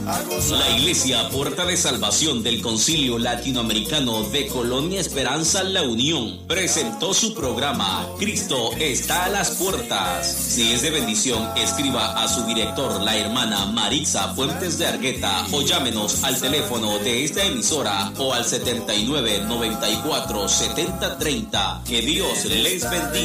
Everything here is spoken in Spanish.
La Iglesia Puerta de Salvación del Concilio Latinoamericano de Colonia Esperanza La Unión presentó su programa Cristo está a las puertas. Si es de bendición, escriba a su director, la hermana Maritza Fuentes de Argueta, o llámenos al teléfono de esta emisora o al 79 94 70 30. Que Dios les bendiga.